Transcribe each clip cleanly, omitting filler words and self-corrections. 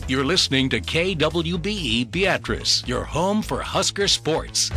You're listening to KWBE Beatrice, your home for Husker sports.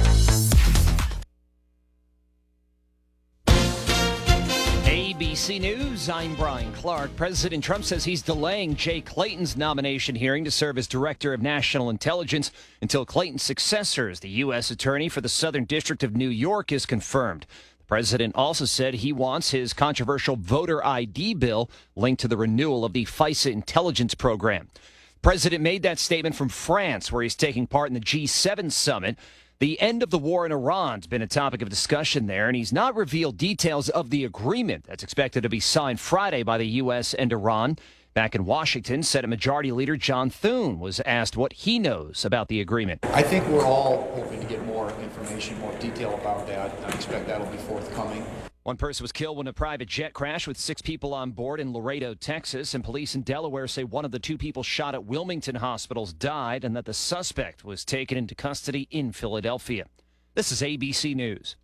ABC News, I'm Brian Clark. President Trump says he's delaying Jay Clayton's nomination hearing to serve as Director of National Intelligence until Clayton's successor as the U.S. Attorney for the Southern District of New York is confirmed. The president also said he wants his controversial voter ID bill linked to the renewal of the FISA intelligence program. The president made that statement from France, where he's taking part in the G7 summit. The end of the war in Iran has been a topic of discussion there, and he's not revealed details of the agreement that's expected to be signed Friday by the U.S. and Iran. Back in Washington, Senate Majority Leader John Thune was asked what he knows about the agreement. I think we're all hoping to get more information, more detail about that. I expect that'll be forthcoming. One person was killed when a private jet crashed with 6 people on board in Laredo, Texas, and police in Delaware say one of the 2 people shot at Wilmington hospitals died and that the suspect was taken into custody in Philadelphia. This is ABC News.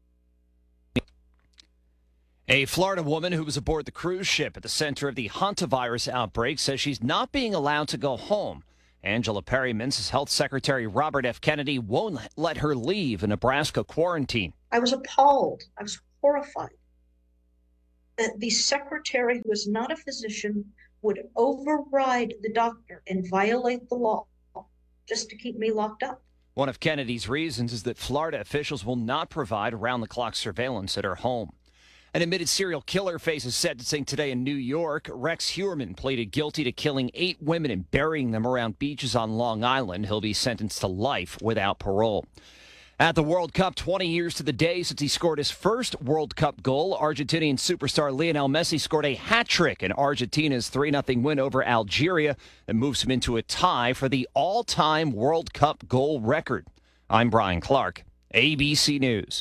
A Florida woman who was aboard the cruise ship at the center of the hantavirus outbreak says she's not being allowed to go home. Angela Perryman says Health Secretary Robert F. Kennedy won't let her leave a Nebraska quarantine. I was appalled. I was horrified that the secretary, who is not a physician, would override the doctor and violate the law just to keep me locked up. One of Kennedy's reasons is that Florida officials will not provide around-the-clock surveillance at her home. An admitted serial killer faces sentencing today in New York. Rex Heuermann pleaded guilty to killing 8 women and burying them around beaches on Long Island. He'll be sentenced to life without parole. At the World Cup, 20 years to the day since he scored his first World Cup goal, Argentinian superstar Lionel Messi scored a hat-trick in Argentina's 3-0 win over Algeria that moves him into a tie for the all-time World Cup goal record. I'm Brian Clark, ABC News.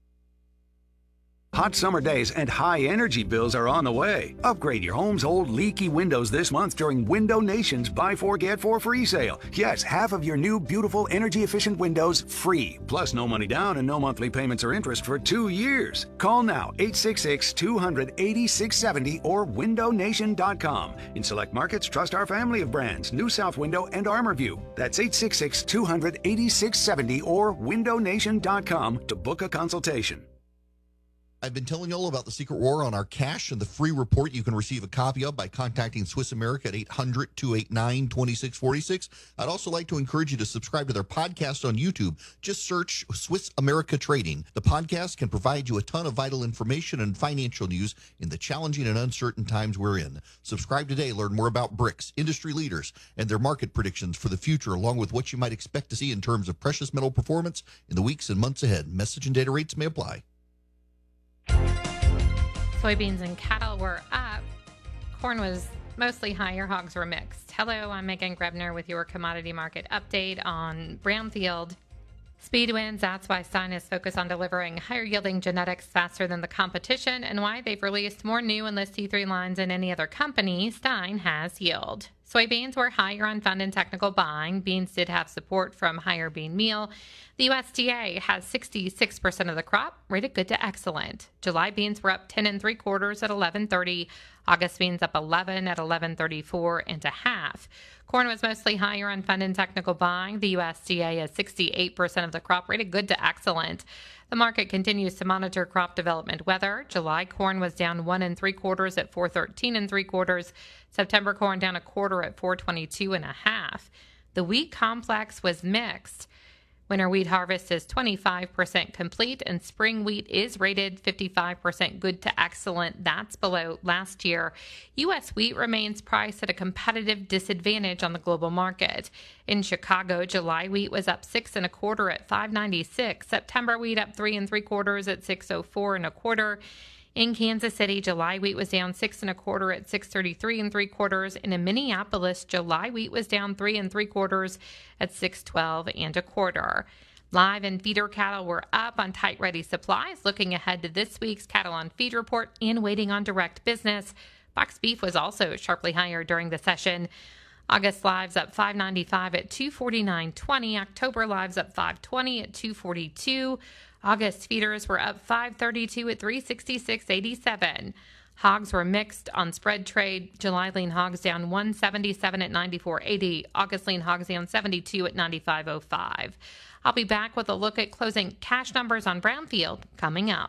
Hot summer days and high energy bills are on the way. Upgrade your home's old leaky windows this month during Window Nation's Buy 4 Get 4 free sale. Yes, half of your new beautiful energy efficient windows free. Plus no money down and no monthly payments or interest for 2 years. Call now 866-200-8670 or windownation.com. In select markets, trust our family of brands, New South Window and ArmorView. That's 866-200-8670 or windownation.com to book a consultation. I've been telling you all about the secret war on our cash and the free report you can receive a copy of by contacting Swiss America at 800-289-2646. I'd also like to encourage you to subscribe to their podcast on YouTube. Just search Swiss America Trading. The podcast can provide you a ton of vital information and financial news in the challenging and uncertain times we're in. Subscribe today. Learn more about BRICS, industry leaders, and their market predictions for the future, along with what you might expect to see in terms of precious metal performance in the weeks and months ahead. Message and data rates may apply. Soybeans and cattle were up. Corn was mostly higher. Hogs were mixed. Hello, I'm Megan Grebner with your commodity market update on Brownfield. Speed wins. That's why Stein is focused on delivering higher yielding genetics faster than the competition and why they've released more new Enlist T3 lines than any other company. Stein has yield. Soybeans were higher on fund and technical buying. Beans did have support from higher bean meal. The USDA has 66% of the crop rated good to excellent. July beans were up 10 3/4 at 11.30. August beans up 11 at 11.34 1/2. Corn was mostly higher on fund and technical buying. The USDA has 68% of the crop rated good to excellent. The market continues to monitor crop development weather. July corn was down 1 3/4 at 4.13 3/4. September corn down 1/4 at 4.22 1/2. The wheat complex was mixed. Winter wheat harvest is 25% complete, and spring wheat is rated 55% good to excellent. That's below last year. U.S. wheat remains priced at a competitive disadvantage on the global market. In Chicago, July wheat was up 6 1/4 at 5.96. September wheat up 3 3/4 at 6.04 1/4. In Kansas City, July wheat was down 6 1/4 at 6.33 3/4. And in Minneapolis, July wheat was down 3 3/4 at 6.12 1/4. Live and feeder cattle were up on tight ready supplies. Looking ahead to this week's cattle on feed report and waiting on direct business. Box beef was also sharply higher during the session. August lives up 5.95 at 249.20. October lives up 5.20 at 242. August feeders were up 5.32 at 366.87. Hogs were mixed on spread trade. July lean hogs down 177 at 94.80. August lean hogs down 72 at 95.05. I'll be back with a look at closing cash numbers on Brownfield coming up.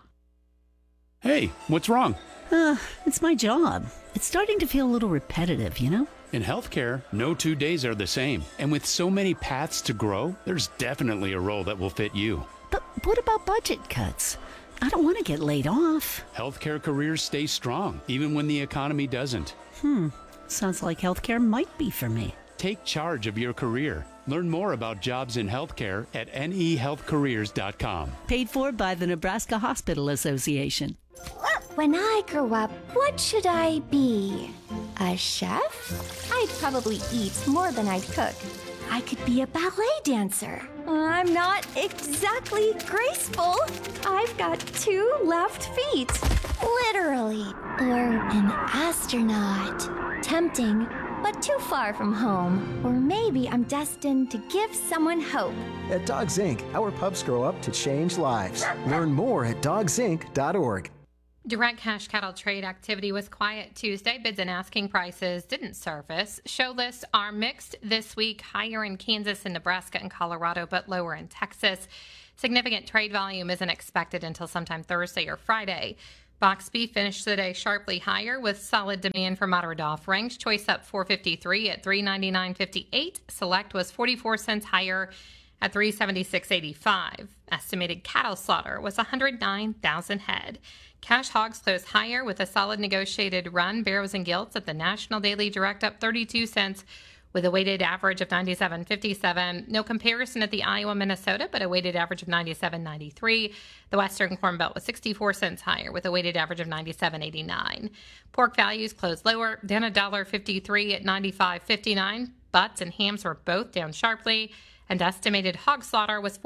Hey, what's wrong? It's my job. It's starting to feel a little repetitive, you know? In healthcare, no 2 days are the same. And with so many paths to grow, there's definitely a role that will fit you. But what about budget cuts? I don't want to get laid off. Healthcare careers stay strong, even when the economy doesn't. Sounds like healthcare might be for me. Take charge of your career. Learn more about jobs in healthcare at nehealthcareers.com. Paid for by the Nebraska Hospital Association. When I grow up, what should I be? A chef? I'd probably eat more than I'd cook. I could be a ballet dancer. I'm not exactly graceful. I've got 2 left feet. Literally. Or an astronaut. Tempting, but too far from home. Or maybe I'm destined to give someone hope. At Dogs Inc., our pups grow up to change lives. Learn more at dogsinc.org. Direct cash cattle trade activity was quiet Tuesday. Bids and asking prices didn't surface. Show lists are mixed this week, higher in Kansas and Nebraska and Colorado, but lower in Texas. Significant trade volume isn't expected until sometime Thursday or Friday. Box beef finished the day sharply higher with solid demand for moderate offerings. Choice up $4.53 at $3.99.58. Select was 44 cents higher at $3.76.85. Estimated cattle slaughter was 109,000 head. Cash hogs closed higher with a solid negotiated run. Barrows and Gilts at the National Daily Direct up 32 cents with a weighted average of 97.57. No comparison at the Iowa, Minnesota, but a weighted average of 97.93. The Western Corn Belt was 64 cents higher with a weighted average of 97.89. Pork values closed lower, down $1.53 at 95.59. Butts and hams were both down sharply, and estimated hog slaughter was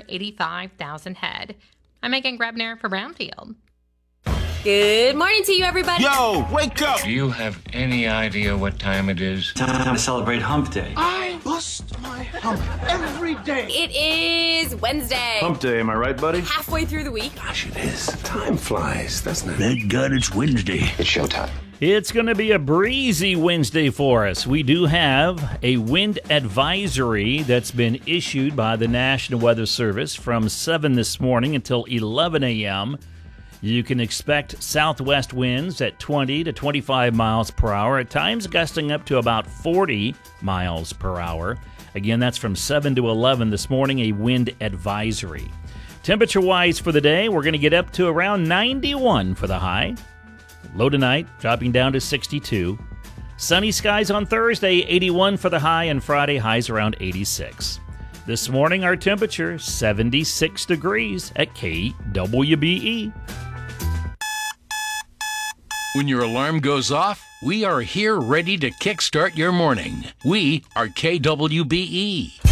485,000 head. I'm Megan Grebner for Brownfield. Good morning to you, everybody. Yo, wake up! Do you have any idea what time it is? Time to celebrate Hump Day. I bust my hump every day. It is Wednesday. Hump Day, am I right, buddy? Halfway through the week. Gosh, it is. Time flies, doesn't it? Thank God it's Wednesday. It's showtime. It's going to be a breezy Wednesday for us. We do have a wind advisory that's been issued by the National Weather Service from 7 this morning until 11 a.m. You can expect southwest winds at 20 to 25 miles per hour, at times gusting up to about 40 miles per hour. Again, that's from 7 to 11 this morning, a wind advisory. Temperature-wise for the day, we're going to get up to around 91 for the high. Low tonight, dropping down to 62. Sunny skies on Thursday, 81 for the high, and Friday highs around 86. This morning, our temperature, 76 degrees at KWBE. When your alarm goes off, we are here ready to kickstart your morning. We are KWBE.